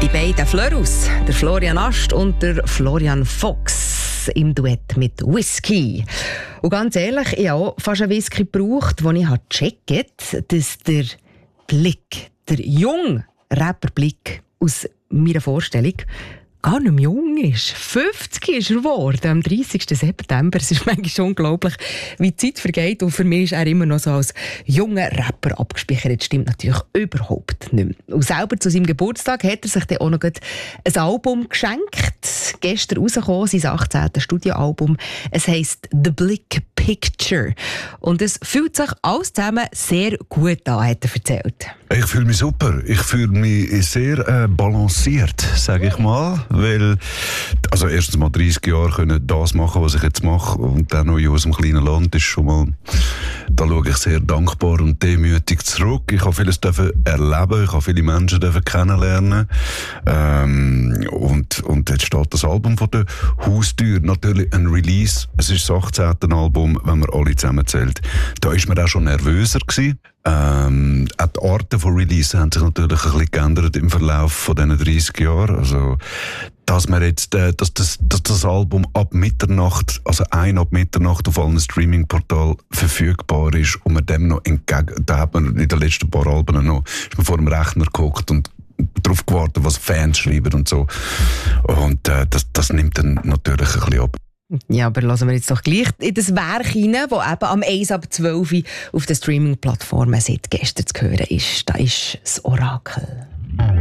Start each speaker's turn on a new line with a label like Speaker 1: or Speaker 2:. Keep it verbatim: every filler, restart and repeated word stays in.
Speaker 1: Die beiden Fleurus, der Florian Ast und der Florian Fox im Duett mit Whisky. Und ganz ehrlich, ich habe auch fast einen Whisky gebraucht, wo ich gecheckt habe, dass der Blick, der junge Rapper-Blick aus meiner Vorstellung gar nicht mehr jung ist. fünfzig ist er geworden, am dreißigsten September. Es ist manchmal unglaublich, wie die Zeit vergeht. Und für mich ist er immer noch so als junger Rapper abgespeichert. Das stimmt natürlich überhaupt nicht mehr. Und selber zu seinem Geburtstag hat er sich dann auch noch ein Album geschenkt. Gestern rausgekommen, sein achtzehntes Studioalbum. Es heisst «The Blick Picture». Und es fühlt sich alles zusammen sehr gut an, hat er erzählt.
Speaker 2: Ich fühle mich super. Ich fühle mich sehr äh, balanciert, sage ich mal. Weil, also erstens mal dreißig Jahre können das machen, was ich jetzt mache, und dann noch in unserem kleinen Land ist schon mal, da schaue ich sehr dankbar und demütig zurück. Ich habe vieles dürfen erleben, ich habe viele Menschen dürfen kennenlernen, ähm, und, und jetzt steht das Album vor der Haustür. Natürlich ein Release, es ist das achtzehnte Album, wenn man alle zusammenzählt. Da ist man auch schon nervöser gewesen. Ähm, auch die Arten von Release haben sich natürlich ein bisschen geändert im Verlauf von diesen dreißig Jahren. Also, dass man jetzt, äh, dass, das, dass das Album ab Mitternacht, also ein ab Mitternacht auf allen Streaming-Portalen verfügbar ist und man dem noch entgegen, da hat man in den letzten paar Alben noch, ist man vor dem Rechner geguckt und darauf gewartet, was Fans schreiben und so. Und äh, das, das nimmt dann natürlich ein bisschen ab.
Speaker 1: Ja, aber lassen wir jetzt doch gleich in das Werk hinein, das eben am eins ab zwölf auf den Streaming-Plattformen seit gestern zu hören ist. Da ist das Orakel.